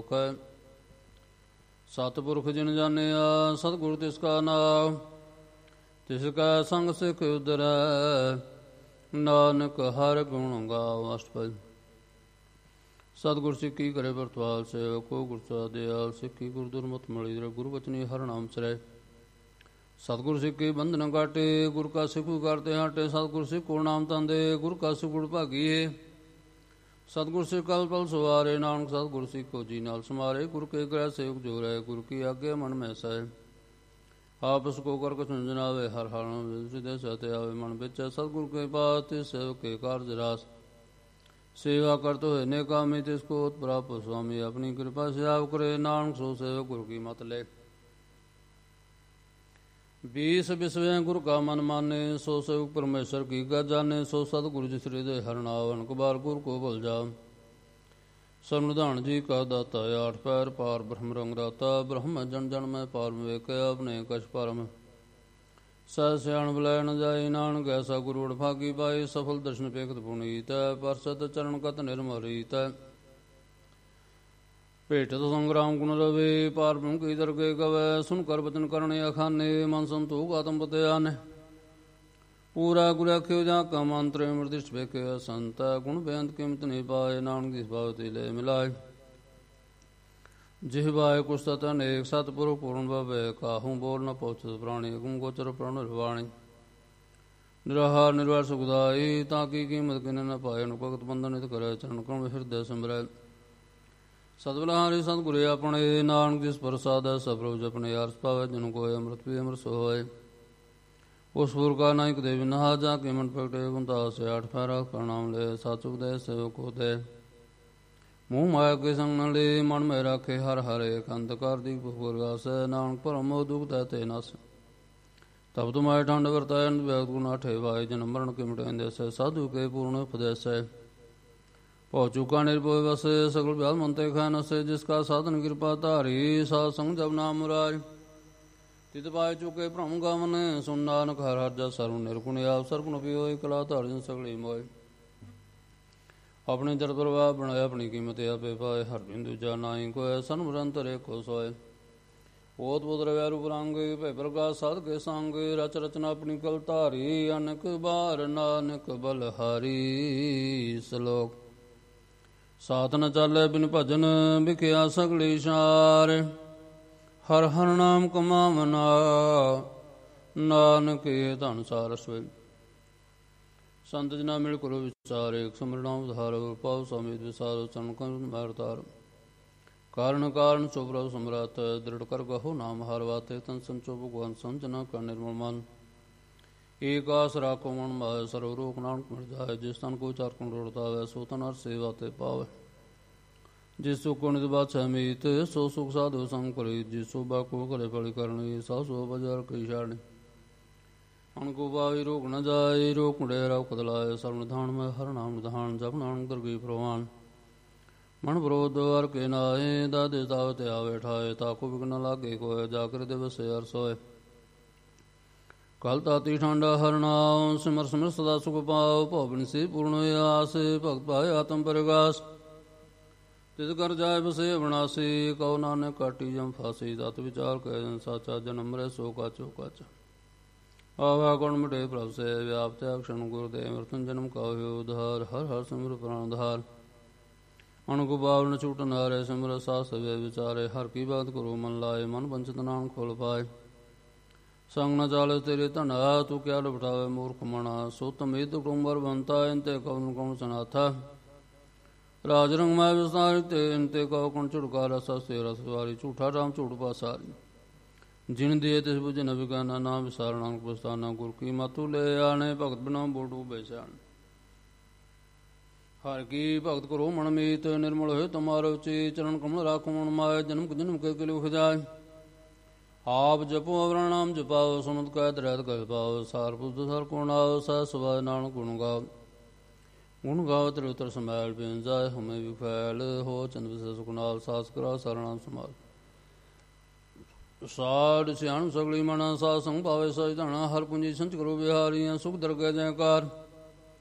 ਸਤਿਪੁਰਖ ਜਿਨ ਜਾਣਿਆ ਸਤਿਗੁਰ ਤਿਸ ਕਾ ਨਾਮ, ਤਿਸ ਕਾ ਸੰਗ ਸਿਖ ਉਦਰੈ, ਨਾਨਕ ਹਰਿ ਗੁਣ ਗਾਵ। ਅਸ਼ਟਪਦੀ। ਸਤਿਗੁਰ ਸਿੱਖੀ ਕਰੇ ਵਰਤਵਾਲ ਸੇਵਕੋ, ਗੁਰ ਸਾਧਿਆਲ ਸਿੱਖੀ ਗੁਰ ਦੁਰਮਤਿ ਮਲੀ ਰੇ, ਗੁਰੂ ਬਚਨੀ ਹਰਿ ਨਾਮ ਸਰੈ। ਸਤਿਗੁਰ ਸਿੱਖੀ ਬੰਧਨ ਕਾਟੇ, ਗੁਰ ਕਾ ਸਿੱਖੂ ਕਰਤੇ ਹਾਟੇ, ਸਤਿਗੁਰ ਸਿੱਖੋ ਨਾਮ ਤੰਦੇ, ਗੁਰ ਕਾ ਸਿੱਖੁ ਭਾਗੀਏ। ਸਤਿਗੁਰ ਸਿੱਖ ਕਲ ਪਲ ਸਵਾਰੇ, ਨਾਨਕ ਸਤਿਗੁਰ ਸਿੱਖੋ ਜੀ ਨਾਲ ਸਮਾਰੇ, ਗੁਰ ਕੇ ਗ੍ਰਹਿ ਸੇਵਕ ਜੋ ਰਹਿ, ਗੁਰ ਕੀ ਆਗੇ ਮਨ ਮੈਂ ਸਹਿ। ਆਪਸ ਕੋ ਕਰ ਕਛੁ ਜਨਾਵੇ, ਹਰ ਹਰ ਨਾਮ ਸਿਧੇ ਸਤਿ ਆਵੇ ਮਨ ਵਿੱਚ, ਸਤਿਗੁਰ ਕੇ ਪਾਤ ਸੇਵਕ ਕੇ ਕਾਰਜ ਰਾਸ। सेवा करते हुए नेकामी तिसको प्राप्त स्वामी, अपनी कृपा से आप करे, नानक सो सेवक गुरु की मत ले। 20 विषय गुरु का मन माने, सो सेवक परमेश्वर की गत जाने, सो सतगुरु जिस हृदय हरनावन, कबार गुरु को बल जा। सर्वनिधान जी का दाता, 8 पैर पार ब्रह्म रंग राता, ब्रह्म जन जन में पार विवेक, अपने कछ परम सह सियाण बुलाय न जाय, नानक ऐसा गुरु भागी पाए, सफल दर्शन पेखत पुनीत, परसत चरण कत निर्मरीत। भेटत संग्राम गुण रवे, पार ब्रह्म की दरगे गवै, सुन कर वचन करने अखाने, मन संतोख आत्म पते आने। पूरा गुर आख्यो जा का मंत्र, मृदिष्ट भेखे संत, गुण बेअंत कीमत नहीं पाए, नानक जिस भावती ले मिलाए। जिह्वाय कुछ तत् अनेक, सतपुरुष पूर्ण भवे, काहूँ बोल न पहुँचत प्राणी, गुम गोचर प्रण निर्वाणी। निराहार निर्वार सुखदाई, ताकि कीमत किन न पाए, भगत बंधन नित करे, चरण कर्ण हृदय सिमरै। सतबलहारी सतगुरु अपने, नानक जिस प्रसाद है सब प्रभु जपने, अर्थ पावे जिन कोय, अमृत पी अमृत सोय। उस पुर का नायक देवी नहा, जाके मन प्रगटे गुंता से, 8 पैरा प्रणाम ले, साचुक दे सेवक को दे। मुँह माया के संग न ले, मन में राखे हर हरे, अंधकार दीप पुरगास, नानक परम दुख दहते नस। तब तुम्हारे ठंड वर्ताय गुना ठेवाय, जन्म मरण के मिटाइन देसे, साधु के पूर्ण उपदेश है। पहुँच चुका निर्भय बसे, सकल व्याल मनते खा नसे, जिसका साधन कृपा तारी, साध संग जब नाम मुरारी। तित पाए चुके भ्रम गमन, सुन नानक हर हर जस सर्व निर्गुण, आप सर्वगुण पियो कला धारण सगली मोय। अपने जड़ प्रभाव बनाया, अपनी कीमत आपे पाए, हर बिंदु जा नाई को है, सन्मरंतर को सोए। ओत बोध रव्यारू पुरांगे, भय प्रकाश साध के सांगे, रच रचना अपनी कल तारी, अनक बार नानक बलहारी। श्लोक। साथ न चाले बिन भजन, बिख्या सगली सार, हर हर नाम कमावना, नानक धन सार सोए। संत जना मिल करो विचार, एक समरणाम धारो, पाव समेत विसारो, चरण मारतार। कारण कारण चोपराव सम्राट, दृढ़ कर गहो नाम हार बाते, तन संचो भगवान संजना का निर्मल मन। एक आस राखो मन माय, सर्वरोग नानक मिट जाए, जिस तन को चार कुंड उड़ता है, सो तन हर सेवाते पावे। जिस सुख को नित बात मीत, सो सुख साधु संग करी, जिस सो बाको करे फली करनी, सा सो बाजार कई शारणी। अणको पावी रोक न जाए, रोक मुड़े राव कदलाए, सर्वनिधान में हर नाम निधान, जब नानक दरगी प्रवान। मन विरोध द्वार के नाए, दादे दावते आवे ठाए, ताको बिघ्न लागे कोय, जाकर दिवसे हर सोए। कल ताती ठांडा हर नाम, सिमर सिमर सदा सुख पाओ, पवन से पूर्ण आस, भक्त पाए आत्म प्रगास। तिस कर जाय बसे अविनाशी, कहो नानक काटी जम फांसी, तत विचार कह साचा, जन्म रे सो काचो काचा। आवागुण मिटे प्रभ से, व्याप्त अक्षण गुरुदेव, मृत्युन जन्म काह्यो उद्धार, हर हर सिमर प्राणधार। अणुक बाव न छूट नारे, सिमर सास वे विचारे, हर की बात करो मन लाए, मन वंचित नानक खोल पाए। संग न चाले तेरे धना, तू क्या लुटावे मूर्ख मना, सो तमित कुटुंबर बनता, इनते कौन कौन सनाथा। राज रंग में विस्तारित, इनते कौ कौन छुटकारा, सस्ते रसवारी, झूठा राम झूठ पासारी। जिन दिए तिस बुझ न बिकाना, ना विसार नानक पछताना, गुर की मातु ले आने, भगत बिना बोलू बेचान। हर की भगत करो मन मीत, निर्मल हो तुम्हारो चित, चरण कमल राखो मन माय, जन्म के किलु जाय। आप जपो अवरण नाम जपाओ, सुमत कैद रहत कह पाओ, सार बुद्ध सर गुणाओ, सह सुभाय नानक गुण गाओ। गुण गाओ त्रिउतर समैल, बिन जाय हमें विफैल, हो चंद विशेष गुणाल, सास करा सरनाम समाल। साध सियाण सगली मना, सा संग पावे सच धना, हर पूंजी संच करो बिहारी, सुख दरगह जयकार।